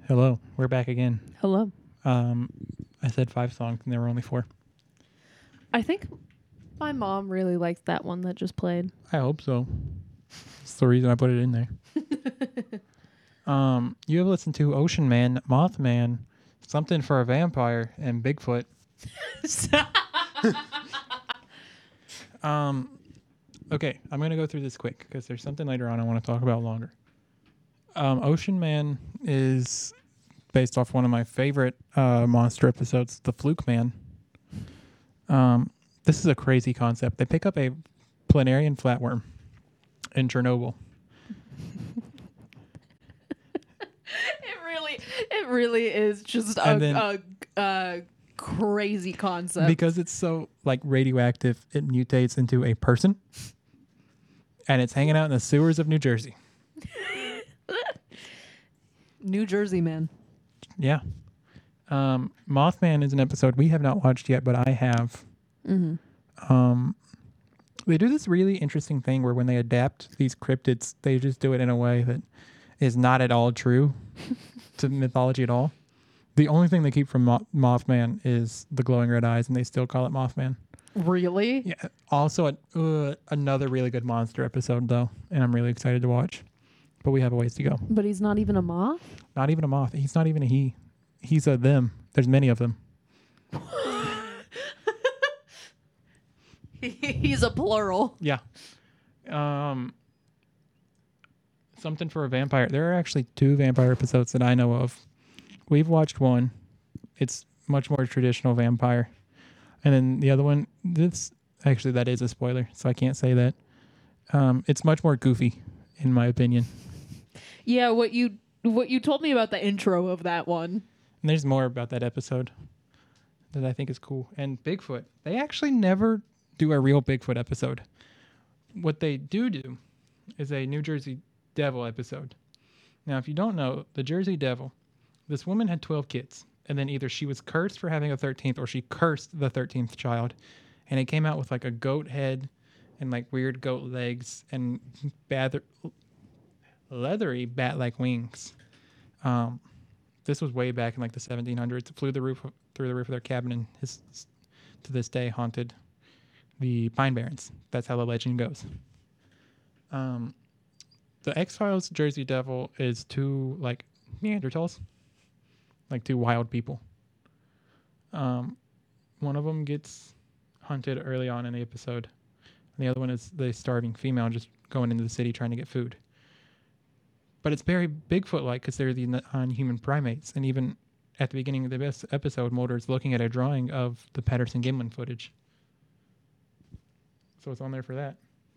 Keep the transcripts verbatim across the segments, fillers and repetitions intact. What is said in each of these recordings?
Hello, we're back again. Hello. Um, I said five songs and there were only four. I think my mom really liked that one that just played. I hope so. That's the reason I put it in there. um, you have listened to Ocean Man, Mothman, Something for a Vampire, and Bigfoot. um, okay, I'm gonna go through this quick because there's something later on I want to talk about longer. Um, Ocean Man is based off one of my favorite uh, monster episodes, The Fluke Man. Um, this is a crazy concept. They pick up a planarian flatworm in Chernobyl. It really, it really is just a, then, a, a crazy concept. Because it's so like radioactive, it mutates into a person, and it's hanging out in the sewers of New Jersey. New Jersey man. Yeah. Um, Mothman is an episode we have not watched yet, but I have. Mm-hmm. Um, they do this really interesting thing where when they adapt these cryptids, they just do it in a way that is not at all true to mythology at all. The only thing they keep from Mo- Mothman is the glowing red eyes, and they still call it Mothman. Really? Yeah. Also, a, uh, another really good monster episode, though, and I'm really excited to watch. But we have a ways to go. But he's not even a moth? Not even a moth. He's not even a he. He's a them. There's many of them. He's a plural. Yeah. Um, Something for a Vampire. There are actually two vampire episodes that I know of. We've watched one. It's much more traditional vampire. And then the other one, this actually that is a spoiler, so I can't say that. Um, it's much more goofy, in my opinion. Yeah, what you what you told me about the intro of that one. And there's more about that episode that I think is cool. And Bigfoot, they actually never do a real Bigfoot episode. What they do do is a New Jersey Devil episode. Now, if you don't know, the Jersey Devil, this woman had twelve kids. And then either she was cursed for having a thirteenth or she cursed the thirteenth child. And it came out with like a goat head and like weird goat legs and bather- leathery bat-like wings. Um, this was way back in like the seventeen hundreds. It flew the roof through the roof of their cabin and has, to this day, haunted the Pine Barrens. That's how the legend goes. Um, the X-Files Jersey Devil is two like Neanderthals, like two wild people. Um, one of them gets hunted early on in the episode, and the other one is the starving female just going into the city trying to get food. But it's very Bigfoot-like because they're the non-human primates. And even at the beginning of the best episode, Mulder's looking at a drawing of the Patterson-Gimlin footage. So it's on there for that.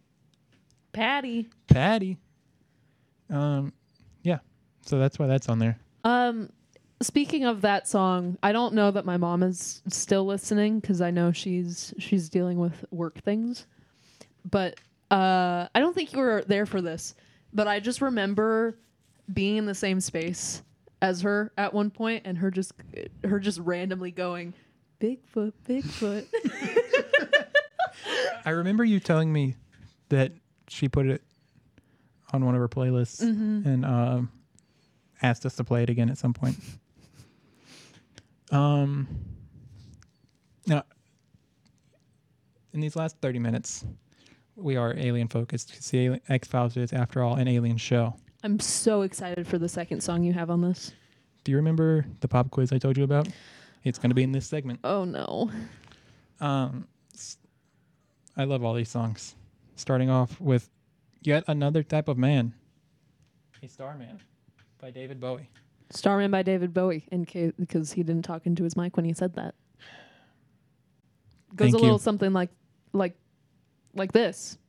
Patty. Patty. Um, yeah. So that's why that's on there. Um, speaking of that song, I don't know that my mom is still listening because I know she's she's dealing with work things. But uh, I don't think you were there for this. But I just remember being in the same space as her at one point, and her just her just randomly going, "Bigfoot, Bigfoot." I remember you telling me that she put it on one of her playlists Mm-hmm. and um, asked us to play it again at some point. Um, now, in these last thirty minutes, we are alien focused because the X-Files is, after all, an alien show. I'm so excited for the second song you have on this. Do you remember the pop quiz I told you about? It's going to be in this segment. Oh no. Um, I love all these songs. Starting off with Yet Another Type of Man, A Starman by David Bowie. Starman by David Bowie, in case because he didn't talk into his mic when he said that. Goes Thank a little you. something like like like this.